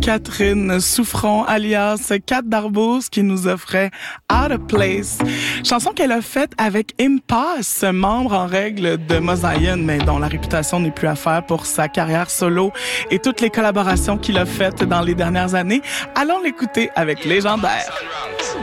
Catherine Souffron, alias Cat Darboz, qui nous offrait Out of Place. Chanson qu'elle a faite avec Impasse, membre en règle de Mosaïen, mais dont la réputation n'est plus à faire pour sa carrière solo et toutes les collaborations qu'il a faites dans les dernières années. Allons l'écouter avec Légendaire.